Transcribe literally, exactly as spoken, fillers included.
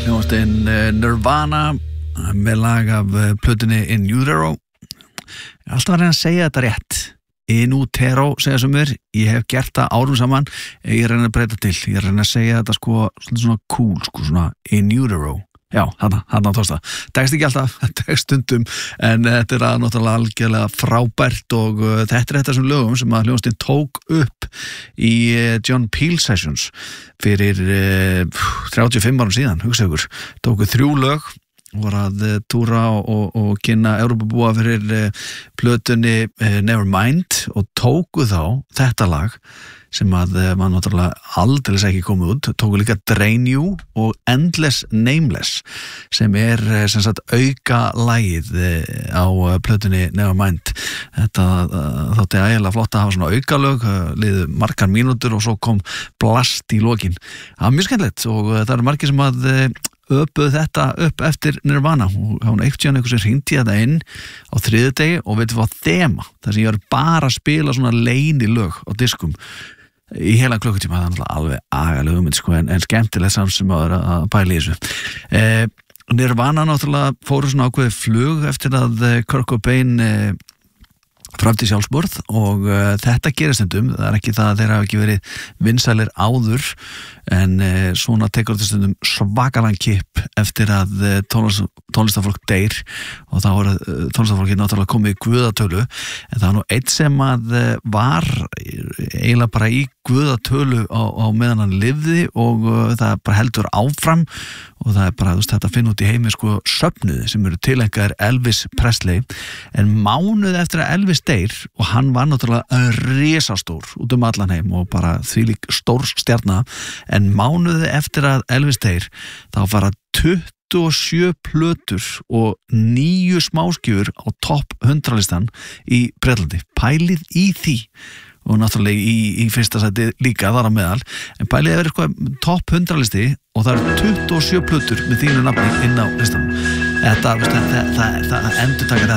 hljómsveitin Nirvana með lag af plötunni In Utero. Ég er alltaf að reyna að segja þetta rétt. In Utero, segja sem mér. Ég hef gert það árum saman. Ég er að reyna að breyta til. Ég er að reyna að segja þetta sko svona cool, sko svona In Utero. Já, þarna, þarna tókst það. Tekst ekki alltaf, tekst stundum, en þetta er að náttúrulega algjörlega frábært og uh, þetta er þetta sem lögum sem að hljómsveitin tók upp í uh, John Peel Sessions fyrir uh, þrjátíu og fimm árum síðan, hugsa ykkur. Tóku þrjú lög, voru að uh, túra og, og, og kynna Evrópubúa fyrir uh, plötunni uh, Nevermind og tóku þá þetta lag sem að maður náttúrulega aldrei ekki komið út, tóku líka Drain You og Endless Nameless sem er sem sagt auka lagið á plötunni Nevermind. Þetta þótti ægilega flott að hafa svona aukalög, liðu margar mínútur og svo kom blast í lokin. Það var mjög skemmtilegt og það eru margir sem að öpuð þetta upp eftir Nirvana og hún eitt síðan einhver sem hringdi þetta inn á þriðjudegi og veitum hvað þema, þar sem ég var bara að spila svona leynilög á diskum í heila klukkutíma. Það er náttúrulega alveg agalega hugmynd sko, en, en skemmtilegt samt sem að, að pæla í þessu. Eh, Nirvana náttúrulega fóru svona ákveðið flug eftir að Kurt Cobain eh, framtíð sjálfsmorð og uh, þetta gerist stundum, það er ekki það að þeir hafa ekki verið vinsælir áður en uh, svona tekur þetta stundum svakalan kipp eftir að uh, tónlist, tónlistafólk deyr og þá er uh, tónlistafólki náttúrulega komið í guðatölu en það er nú eitt sem að uh, var eiginlega bara í guðatölu á, á meðan hann lifði og uh, það bara heldur áfram og það er bara, þú veist, þetta að finna út í heimi sko söfnuði sem eru tilengaðir Elvis Presley en mánuð eftir að Elvis deyr og hann var náttúrulega risastór út um allan heim og bara þvílík stór stjarna en mánuði eftir að Elvis deyr þá fara tuttugu og sjö plötur og níu smáskjur á topp hundralistan í Bretlandi. Pælið í því og náttúrulega í, í fyrsta sæti líka þar á meðal en pælið er eitthvað topp hundralisti og það eru tuttugu og sjö plötur með þínu nafni inn á listanum. Þetta, það, það, það, það endur taka þetta